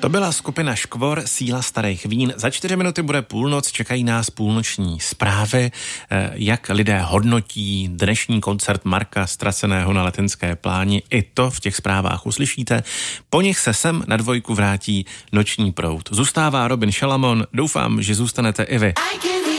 To byla skupina Škvor, Síla starých vín. Za 4 minuty bude půlnoc, čekají nás půlnoční zprávy, jak lidé hodnotí dnešní koncert Marka Ztraceného na Letenské pláni. I to v těch zprávách uslyšíte. Po nich se sem na dvojku vrátí Noční proud. Zůstává Robin Šalamon, doufám, že zůstanete i vy.